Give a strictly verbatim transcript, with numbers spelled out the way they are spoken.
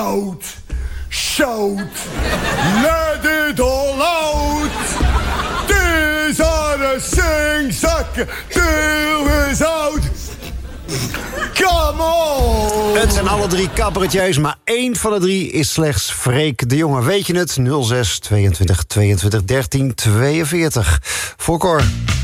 Shout, shout, let it all out. These are the things I can do without. Come on! Het zijn alle drie cabaretiers, maar één van de drie is slechts Freek de Jonge. Weet je het? nul zes tweeëntwintig tweeëntwintig dertien tweeënveertig. Voor Cor.